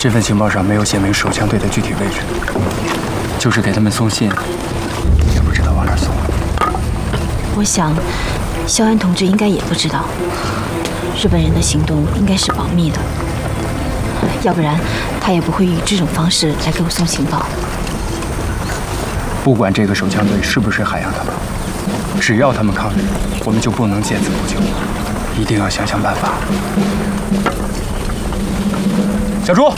这份情报上没有写明手枪队的具体位置，就是给他们送信，也不知道往哪儿送。 我想，萧安同志应该也不知道，日本人的行动应该是保密的，要不然他也不会以这种方式来给我送情报。 不管这个手枪队是不是海洋他们，只要他们抗日，我们就不能见死不救，一定要想想办法。小朱。